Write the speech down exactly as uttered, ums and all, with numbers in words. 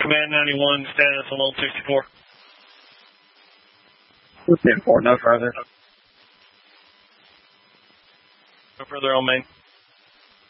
Command ninety-one, status on Load sixty-four. ten four, no further. No further on main.